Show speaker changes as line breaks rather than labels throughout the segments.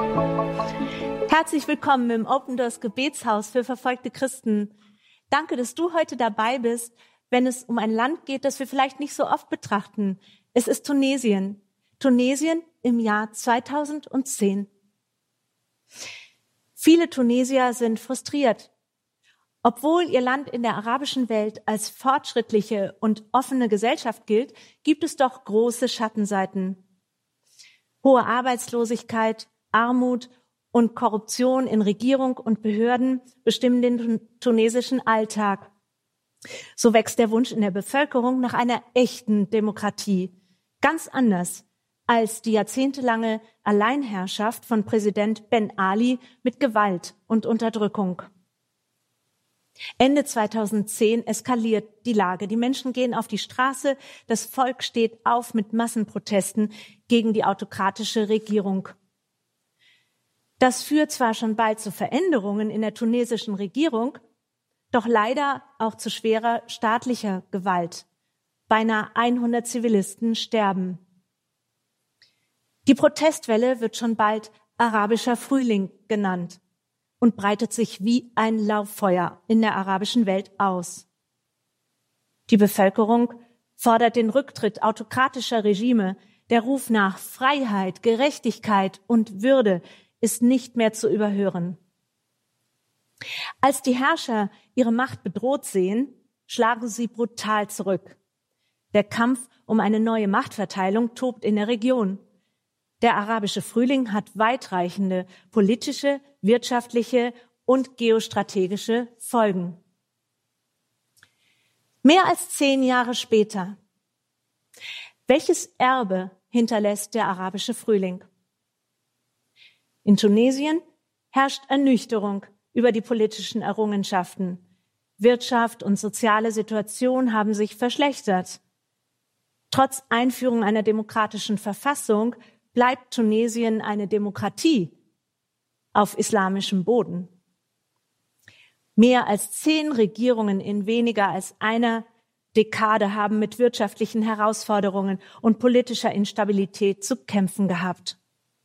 Herzlich willkommen im Open Doors Gebetshaus für verfolgte Christen. Danke, dass du heute dabei bist, wenn es um ein Land geht, das wir vielleicht nicht so oft betrachten. Es ist Tunesien. Tunesien im Jahr 2010. Viele Tunesier sind frustriert. Obwohl ihr Land in der arabischen Welt als fortschrittliche und offene Gesellschaft gilt, gibt es doch große Schattenseiten. Hohe Arbeitslosigkeit, Armut und Korruption in Regierung und Behörden bestimmen den tunesischen Alltag. So wächst der Wunsch in der Bevölkerung nach einer echten Demokratie. Ganz anders als die jahrzehntelange Alleinherrschaft von Präsident Ben Ali mit Gewalt und Unterdrückung. Ende 2010 eskaliert die Lage. Die Menschen gehen auf die Straße, das Volk steht auf mit Massenprotesten gegen die autokratische Regierung. Das führt zwar schon bald zu Veränderungen in der tunesischen Regierung, doch leider auch zu schwerer staatlicher Gewalt. Beinahe 100 Zivilisten sterben. Die Protestwelle wird schon bald arabischer Frühling genannt und breitet sich wie ein Lauffeuer in der arabischen Welt aus. Die Bevölkerung fordert den Rücktritt autokratischer Regime. Der Ruf nach Freiheit, Gerechtigkeit und Würde ist nicht mehr zu überhören. Als die Herrscher ihre Macht bedroht sehen, schlagen sie brutal zurück. Der Kampf um eine neue Machtverteilung tobt in der Region. Der arabische Frühling hat weitreichende politische, wirtschaftliche und geostrategische Folgen. Mehr als 10 Jahre später. Welches Erbe hinterlässt der arabische Frühling? In Tunesien herrscht Ernüchterung über die politischen Errungenschaften. Wirtschaft und soziale Situation haben sich verschlechtert. Trotz Einführung einer demokratischen Verfassung bleibt Tunesien eine Demokratie auf islamischem Boden. Mehr als 10 Regierungen in weniger als einer Dekade haben mit wirtschaftlichen Herausforderungen und politischer Instabilität zu kämpfen gehabt.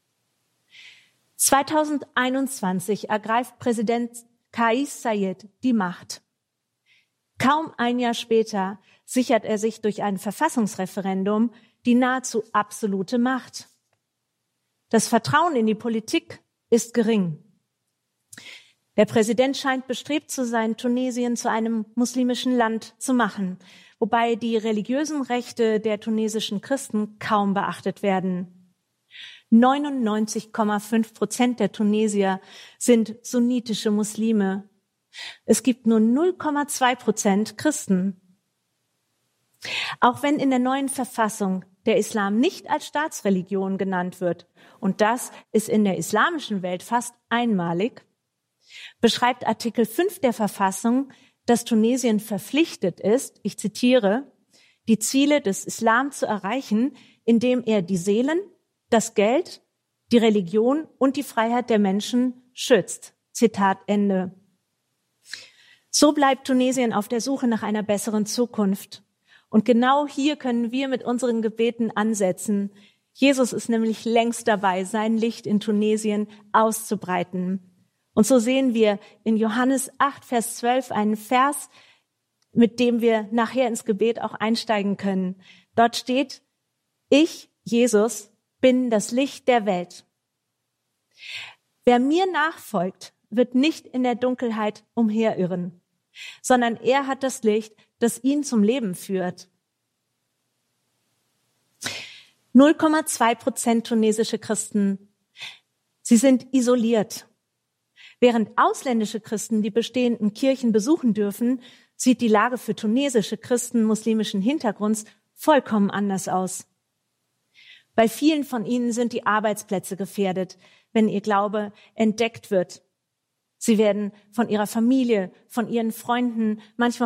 2021 ergreift Präsident Kais Saied die Macht. Kaum ein Jahr später sichert er sich durch ein Verfassungsreferendum die nahezu absolute Macht. Das Vertrauen in die Politik ist gering. Der Präsident scheint bestrebt zu sein, Tunesien zu einem muslimischen Land zu machen, wobei die religiösen Rechte der tunesischen Christen kaum beachtet werden. 99,5% der Tunesier sind sunnitische Muslime. Es gibt nur 0,2% Christen. Auch wenn in der neuen Verfassung der Islam nicht als Staatsreligion genannt wird, und das ist in der islamischen Welt fast einmalig, beschreibt Artikel 5 der Verfassung, dass Tunesien verpflichtet ist, ich zitiere, die Ziele des Islam zu erreichen, indem er die Seelen, das Geld, die Religion und die Freiheit der Menschen schützt. Zitat Ende. So bleibt Tunesien auf der Suche nach einer besseren Zukunft. Und genau hier können wir mit unseren Gebeten ansetzen. Jesus ist nämlich längst dabei, sein Licht in Tunesien auszubreiten. Und so sehen wir in Johannes 8, Vers 12 einen Vers, mit dem wir nachher ins Gebet auch einsteigen können. Dort steht, ich, Jesus, bin das Licht der Welt. Wer mir nachfolgt, wird nicht in der Dunkelheit umherirren, sondern er hat das Licht, das ihn zum Leben führt. 0,2% tunesische Christen. Sie sind isoliert. Während ausländische Christen die bestehenden Kirchen besuchen dürfen, sieht die Lage für tunesische Christen muslimischen Hintergrunds vollkommen anders aus. Bei vielen von ihnen sind die Arbeitsplätze gefährdet, wenn ihr Glaube entdeckt wird. Sie werden von ihrer Familie, von ihren Freunden, manchmal